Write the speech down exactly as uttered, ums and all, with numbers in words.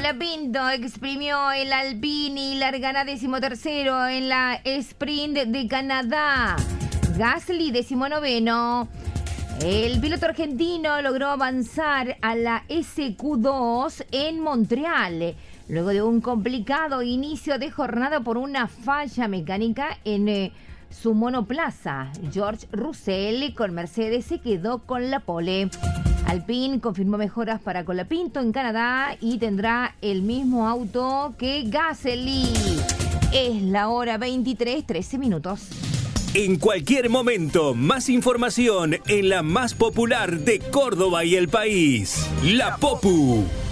Colapinto exprimió el Alpine y largará decimotercero en la Sprint de Canadá. Gasly decimonoveno. El piloto argentino logró avanzar a la S Q dos en Montreal, luego de un complicado inicio de jornada por una falla mecánica en eh, su monoplaza. George Russell con Mercedes se quedó con la pole. Alpine confirmó mejoras para Colapinto en Canadá y tendrá el mismo auto que Gasly. Es la hora veintitrés, trece minutos. En cualquier momento, más información en la más popular de Córdoba y el país, La Popu.